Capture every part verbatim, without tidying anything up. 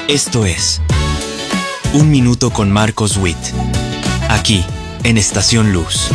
Esto es Un Minuto con Marcos Witt, aquí en Estación Luz.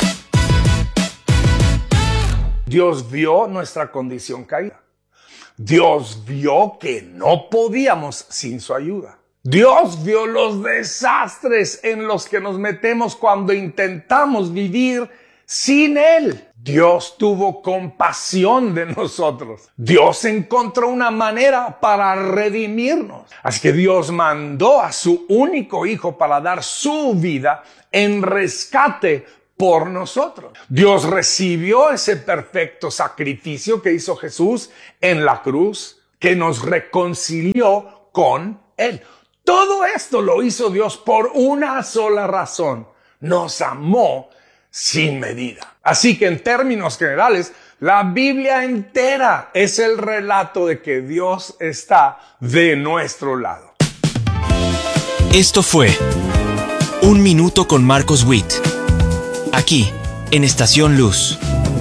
Dios vio nuestra condición caída. Dios vio que no podíamos sin su ayuda. Dios vio los desastres en los que nos metemos cuando intentamos vivir sin Él. Dios tuvo compasión de nosotros. Dios encontró una manera para redimirnos. Así que Dios mandó a su único Hijo para dar su vida en rescate por nosotros. Dios recibió ese perfecto sacrificio que hizo Jesús en la cruz, que nos reconcilió con Él. Todo esto lo hizo Dios por una sola razón. Nos amó sin medida. Así que en términos generales, la Biblia entera es el relato de que Dios está de nuestro lado. Esto fue Un Minuto con Marcos Witt, aquí en Estación Luz.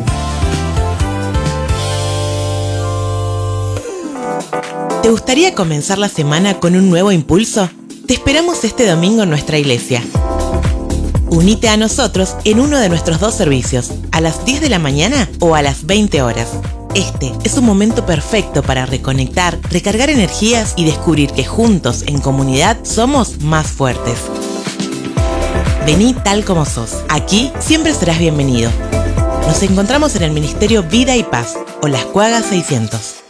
¿Te gustaría comenzar la semana con un nuevo impulso? Te esperamos este domingo en nuestra iglesia. Unite a nosotros en uno de nuestros dos servicios, a las diez de la mañana o a las veinte horas. Este es un momento perfecto para reconectar, recargar energías y descubrir que juntos, en comunidad, somos más fuertes. Vení tal como sos. Aquí siempre serás bienvenido. Nos encontramos en el Ministerio Vida y Paz, Olas Cuagas seiscientos.